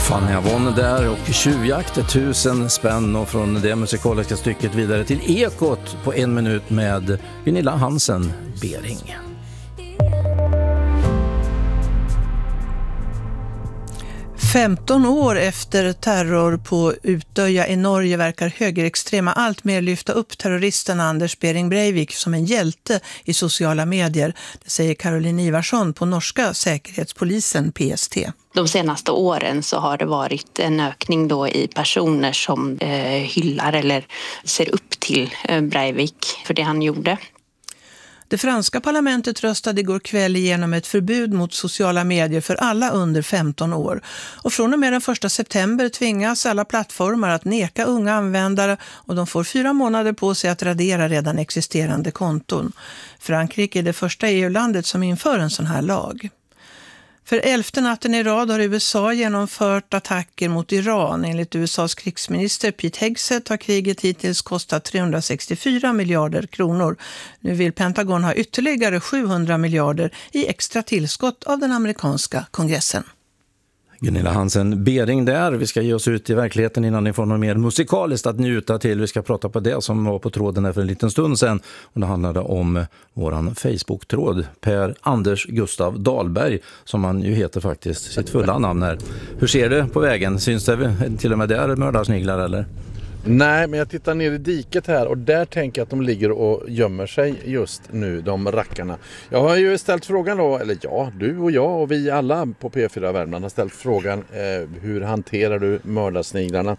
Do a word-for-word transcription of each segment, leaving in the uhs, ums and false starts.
Fanny Avon där och tjuvjakt, tusen spänn, och från det musikaliska stycket vidare till Ekot på en minut med Gunilla Hansen Bering. femton år efter terror på Utöja i Norge verkar högerextrema allt mer lyfta upp terroristen Anders Behring Breivik som en hjälte i sociala medier. Det säger Caroline Ivarsson på norska säkerhetspolisen P S T. De senaste åren så har det varit en ökning då i personer som eh, hyllar eller ser upp till eh, Breivik för det han gjorde. Det franska parlamentet röstade igår kväll igenom ett förbud mot sociala medier för alla under femton år. Och från och med den första september tvingas alla plattformar att neka unga användare och de får fyra månader på sig att radera redan existerande konton. Frankrike är det första E U-landet som inför en sån här lag. För elfte natten i rad har U S A genomfört attacker mot Iran. Enligt U S As krigsminister Pete Hegseth har kriget hittills kostat trehundrasextiofyra miljarder kronor. Nu vill Pentagon ha ytterligare sjuhundra miljarder i extra tillskott av den amerikanska kongressen. Gunilla Hansen Bering där. Vi ska ge oss ut i verkligheten innan ni får något mer musikaliskt att njuta till. Vi ska prata på det som var på tråden här för en liten stund sedan. Och det handlade om våran Facebook-tråd. Per Anders Gustav Dahlberg, som han ju heter faktiskt, sitt fulla namn här. Hur ser det på vägen? Syns det till och med där mördarsniglar eller? Nej, men jag tittar ner i diket här och där tänker jag att de ligger och gömmer sig just nu, de rackarna. Jag har ju ställt frågan då, eller ja, du och jag och vi alla på P fyra Värmland har ställt frågan eh, hur hanterar du mördarsniglarna?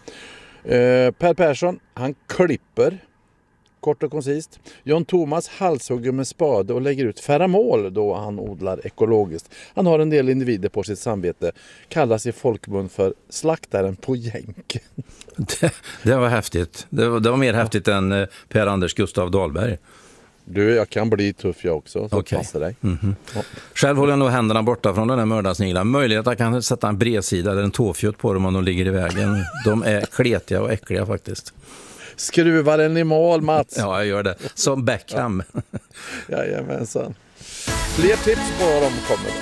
Eh, Per Persson, han klipper, kort och koncist. John Thomas halshugger med spade och lägger ut ferramol då han odlar ekologiskt. Han har en del individer på sitt samvete. Kallas i folkmun för slaktaren på jänk. Det, det var häftigt. Det var, det var mer häftigt än Per Anders Gustav Dahlberg. Du, jag kan bli tuff jag också. Så okay. Passa dig. Mm-hmm. Ja. Själv håller jag nog händerna borta från den här mördarsniglan. Möjligt att jag kan sätta en bredsida eller en tåfjutt på dem om de ligger i vägen. De är kletiga och äckliga faktiskt. Skruvar den i mål, Mats. Ja, jag gör det. Som Beckham. Ja. Jajamensan. Fler tips på dem kommer.